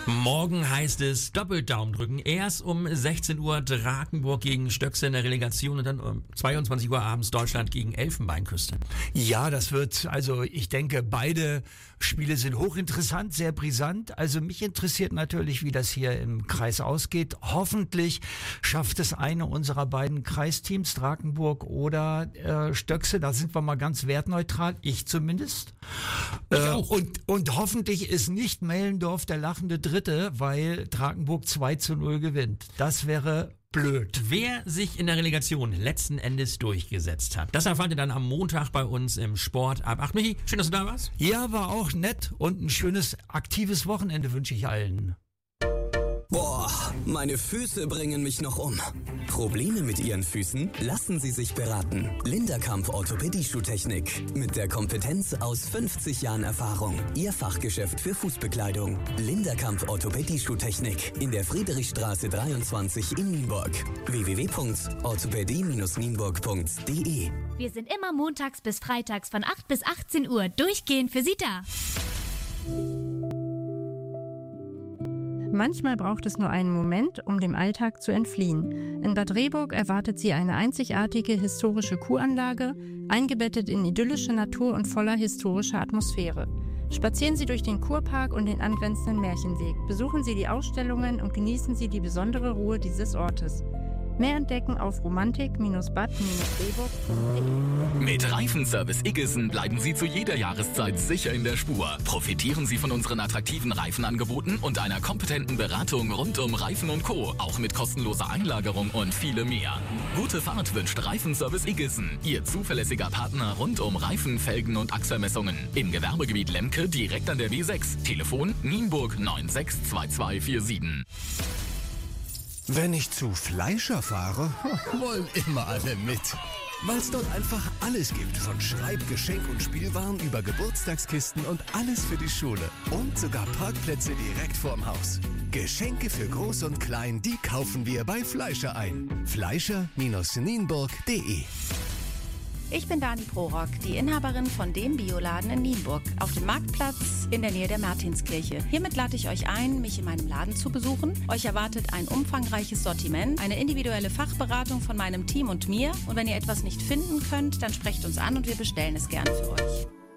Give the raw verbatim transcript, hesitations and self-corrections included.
Morgen heißt es doppelt Daumen drücken. Erst um sechzehn Uhr Drakenburg gegen Stöckse in der Relegation und dann um zweiundzwanzig Uhr abends Deutschland gegen Elfenbeinküste. Ja, das wird, also ich denke, beide Spiele sind hochinteressant, sehr brisant. Also mich interessiert natürlich, wie das hier im Kreis ausgeht. Hoffentlich schafft es eine unserer beiden Kreisteams, Drakenburg oder äh, Stöckse. Da sind wir mal ganz wertneutral, ich zumindest. Ich äh, auch. Und, und hoffentlich ist nicht Mellendorf der lachende Dritte, weil Drakenburg zwei zu null gewinnt. Das wäre blöd. Wer sich in der Relegation letzten Endes durchgesetzt hat, das erfahrt ihr dann am Montag bei uns im Sport ab acht. Michi, schön, dass du da warst. Ja, war auch nett und ein schönes, aktives Wochenende wünsche ich allen. Boah, meine Füße bringen mich noch um. Probleme mit Ihren Füßen? Lassen Sie sich beraten. Linderkamp Orthopädie-Schuhtechnik. Mit der Kompetenz aus fünfzig Jahren Erfahrung. Ihr Fachgeschäft für Fußbekleidung. Linderkamp Orthopädie-Schuhtechnik. In der Friedrichstraße dreiundzwanzig in Nienburg. w w w punkt orthopädie Bindestrich nienburg punkt d e. Wir sind immer montags bis freitags von acht bis achtzehn Uhr durchgehend für Sie da. Manchmal braucht es nur einen Moment, um dem Alltag zu entfliehen. In Bad Rehburg erwartet Sie eine einzigartige historische Kuranlage, eingebettet in idyllische Natur und voller historischer Atmosphäre. Spazieren Sie durch den Kurpark und den angrenzenden Märchenweg, besuchen Sie die Ausstellungen und genießen Sie die besondere Ruhe dieses Ortes. Mehr entdecken auf romantik Bindestrich bad Bindestrich rehburg punkt d e. Mit Reifenservice Iggesen bleiben Sie zu jeder Jahreszeit sicher in der Spur. Profitieren Sie von unseren attraktiven Reifenangeboten und einer kompetenten Beratung rund um Reifen und Co. Auch mit kostenloser Einlagerung und viele mehr. Gute Fahrt wünscht Reifenservice Iggesen, Ihr zuverlässiger Partner rund um Reifen, Felgen und Achsermessungen. Im Gewerbegebiet Lemke direkt an der W sechs. Telefon Nienburg neun sechs zwei zwei vier sieben. Wenn ich zu Fleischer fahre, wollen immer alle mit. Weil es dort einfach alles gibt, von Schreib-, Geschenk- und Spielwaren über Geburtstagskisten und alles für die Schule. Und sogar Parkplätze direkt vorm Haus. Geschenke für Groß und Klein, die kaufen wir bei Fleischer ein. Fleischer Bindestrich nienburg punkt d e. Ich bin Dani Prorock, die Inhaberin von dem Bioladen in Nienburg, auf dem Marktplatz in der Nähe der Martinskirche. Hiermit lade ich euch ein, mich in meinem Laden zu besuchen. Euch erwartet ein umfangreiches Sortiment, eine individuelle Fachberatung von meinem Team und mir. Und wenn ihr etwas nicht finden könnt, dann sprecht uns an und wir bestellen es gerne für euch.